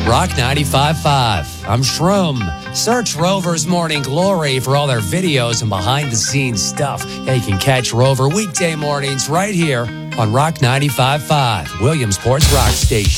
Rock 95.5. I'm Shroom. Search Rover's Morning Glory for all their videos and behind-the-scenes stuff. Yeah, you can catch Rover weekday mornings right here on Rock 95.5, Williamsport's rock station.